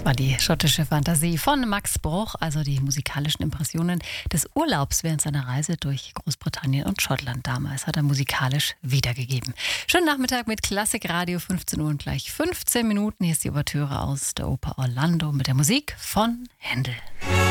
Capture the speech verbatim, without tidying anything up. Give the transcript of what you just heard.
war die schottische Fantasie von Max Bruch, also die musikalischen Impressionen des Urlaubs während seiner Reise durch Großbritannien und Schottland damals, hat er musikalisch wiedergegeben. Schönen Nachmittag mit Klassikradio, fünfzehn Uhr und gleich fünfzehn Minuten. Hier ist die Ouvertüre aus der Oper Orlando mit der Musik von Händel.